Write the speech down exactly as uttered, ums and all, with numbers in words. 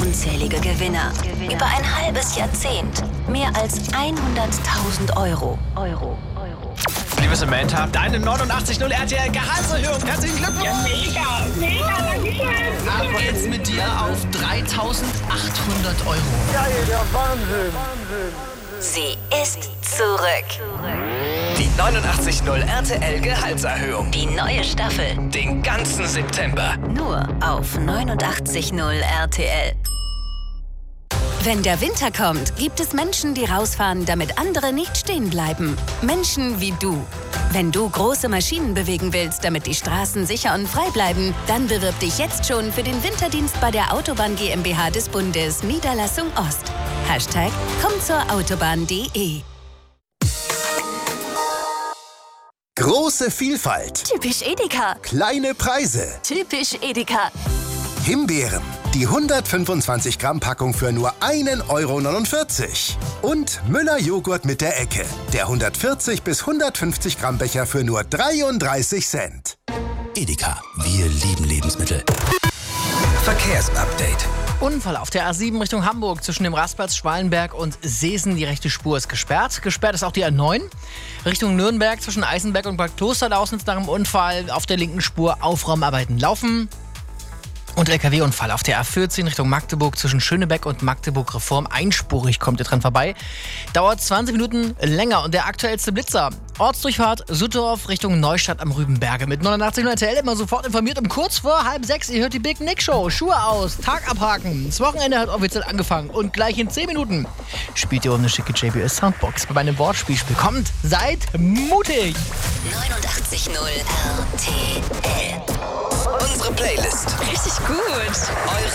unzählige Gewinner. Über ein halbes Jahrzehnt. Mehr als hunderttausend Euro. Euro. Liebe Samantha, deine neunundachtzig Komma null R T L Gehaltserhöhung. Herzlichen Glückwunsch. Ja, mega, mega, danke schön. Ab geht's mit dir auf dreitausendachthundert Euro. Geil, der Wahnsinn. Wahnsinn. Sie ist zurück. Die neunundachtzig Komma null R T L Gehaltserhöhung. Die neue Staffel. Den ganzen September. Nur auf neunundachtzig Komma null R T L. Wenn der Winter kommt, gibt es Menschen, die rausfahren, damit andere nicht stehen bleiben. Menschen wie du. Wenn du große Maschinen bewegen willst, damit die Straßen sicher und frei bleiben, dann bewirb dich jetzt schon für den Winterdienst bei der Autobahn GmbH des Bundes, Niederlassung Ost. Hashtag komm zur Autobahn punkt de. Große Vielfalt. Typisch Edeka. Kleine Preise. Typisch Edeka. Himbeeren. Die hundertfünfundzwanzig Gramm Packung für nur ein Euro neunundvierzig. Und Müller Joghurt mit der Ecke. Der hundertvierzig bis hundertfünfzig Gramm Becher für nur dreiunddreißig Cent. Edeka. Wir lieben Lebensmittel. Verkehrsupdate. Unfall auf der A sieben Richtung Hamburg zwischen dem Rastplatz Schwalenberg und Seesen. Die rechte Spur ist gesperrt. Gesperrt ist auch die A neun. Richtung Nürnberg zwischen Eisenberg und Bad Klosterdaußen ist nach dem Unfall auf der linken Spur Aufräumarbeiten laufen. Und L K W-Unfall auf der A vierzehn Richtung Magdeburg zwischen Schönebeck und Magdeburg Reform. Einspurig kommt ihr dran vorbei. Dauert zwanzig Minuten länger. Und der aktuellste Blitzer. Ortsdurchfahrt Suttorf Richtung Neustadt am Rübenberge. Mit neunundachtzig Komma null R T L immer sofort informiert um kurz vor halb sechs. Ihr hört die Big Nick Show. Schuhe aus, Tag abhaken. Das Wochenende hat offiziell angefangen. Und gleich in zehn Minuten spielt ihr um eine schicke J B L Soundbox bei meinem Wortspielspiel. Kommt, seid mutig! neunundachtzig Komma null R T L. Unsere Playlist. Richtig gut. Eure